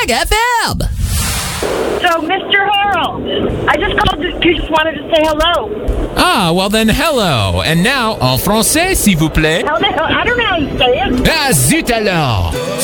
Swag FM. So, Mr. Harold, I just called because just wanted to say hello. Ah, well then, hello. And now, en français, s'il vous plaît. I don't know how you say it. Ah, zut alors.